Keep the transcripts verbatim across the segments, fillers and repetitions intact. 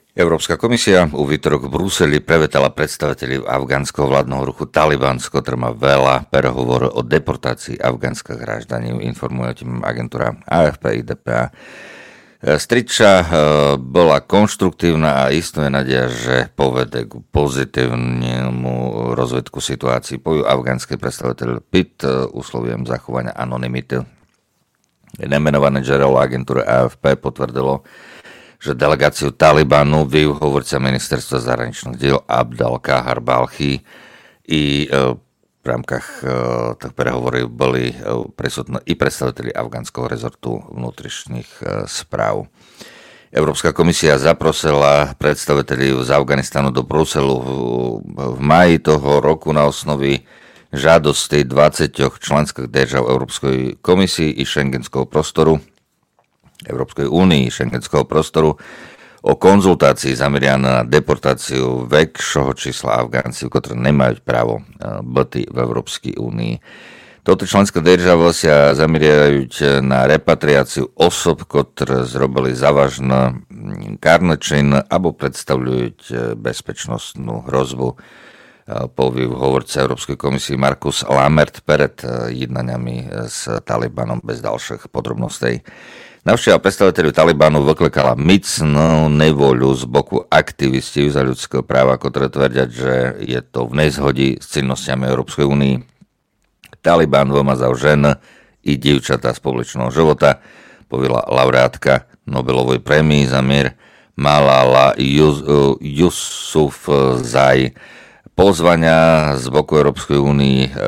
Európska komisia u výtorok v Bruseli prevetala predstaviteľov afgánskeho vládneho ruchu Talibansko, ktorý má veľa prehovorov o deportácii afgánskych graždaní. Informuje o tým agentúra á ef pé, í dé pé á. Striča bola konštruktívna a isto je nádej, že povede k pozitívnemu rozvedku situácii. Pojú afgánsky predstaviteľ Pitt úsloviem zachovania anonymity. Nemenované žerelo agentúry á ef pé potvrdilo, že delegáciu Talibanu vyjú hovorca ministerstva zahraničných diel Abdal Kahar Balchi i v rámkach tých prehovorov boli presutní i predstaviteľi afgánskeho rezortu vnútrišných správ. Európska komisia zaprosila predstaviteľov z Afganistanu do Bruselu v máji toho roku na osnovi žiadosti dvadsať členských držav Európskej komisii i Schengenského prostoru Európskej únii, Schengenského prostoru o konzultácii zameriané na deportáciu väčšieho čísla Afgáncov, ktorí nemajú právo byť v Európskej únii. Toto členské državy sa zameriavajú na repatriáciu osob, ktoré zrobili závažný kárny čin alebo predstavľujú bezpečnostnú hrozbu. Povie hovorca Európskej komisie Markus Lammert pred jednaniami s Talibanom bez ďalších podrobností. Návšteva predstaviteľov Talibanu vyklikala micnú nevoľu z boku aktivistov za ľudské práva, ktoré tvrdia, že je to v nezhodi s cennostami Európskej únii. Taliban vymazal žen i dievčatá z publičného života, povedala laureátka Nobelovej prémie za mier Malala Yousafzai. Pozvania z boku Európskej únii e,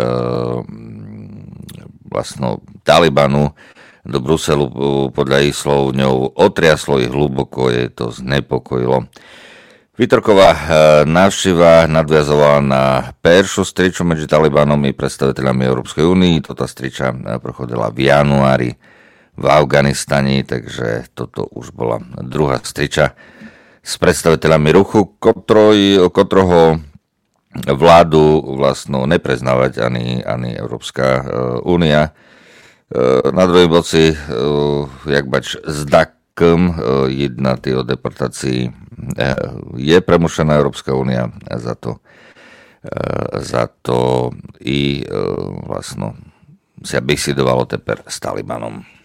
vlastno Talibanu do Bruselu podľa ich slov ňou otriaslo ich hluboko, je to znepokojilo. Výtorková návšteva nadviazovala na peršiu striču medzi Talibanom i predstaviteľami Európskej únie. Toto striča prochodila v januári v Afganistane, takže toto už bola druhá striča s predstaviteľami ruchu, ktoroj, ktoroho vládu vlastno nepreznávať ani, ani Európska únia. Na druhej boci, jak bač s dakom, jedna tých deportácií je premušená Európska únia za to, za to i vlastno sa bisidovalo teper s Talibanom.